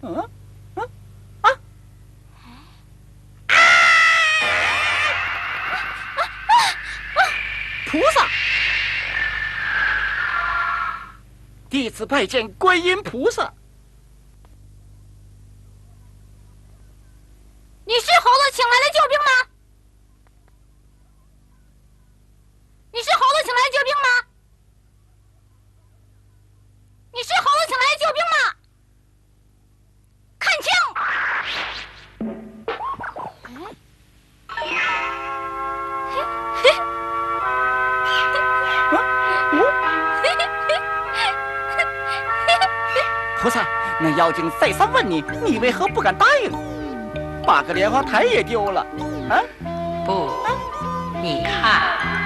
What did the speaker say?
嗯嗯啊！菩萨，弟子拜见观音菩萨。 你是猴子请来的救兵吗？你是猴子请来的救兵吗？你是猴子请来的救兵吗？看清！ 菩萨，那妖精再三问你，你为何不敢答应？把个莲花台也丢了，啊？ 不，你看。